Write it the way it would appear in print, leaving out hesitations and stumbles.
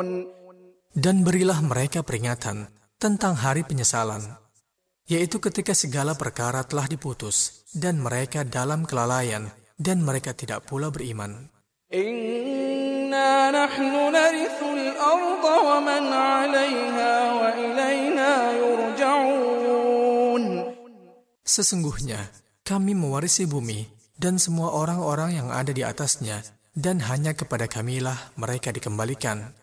Dan berilah mereka peringatan tentang hari penyesalan, yaitu ketika segala perkara telah diputus, dan mereka dalam kelalaian, dan mereka tidak pula beriman. Inna nahnu narithul arda wa man 'alayha wa ilayna yurja'un. Sesungguhnya, kami mewarisi bumi dan semua orang-orang yang ada di atasnya, dan hanya kepada kamilah mereka dikembalikan.